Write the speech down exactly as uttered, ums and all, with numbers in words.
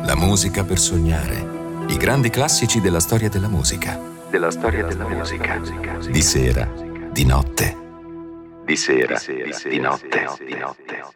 La musica per sognare. I grandi classici della storia della musica. Della storia della musica. Di sera, di notte. Di sera, di notte, di notte.